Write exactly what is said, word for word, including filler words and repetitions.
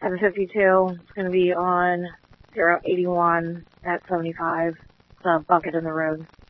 seven fifty-two. It's going to be on zero eighty-one at seventy-five. It's a bucket in the road.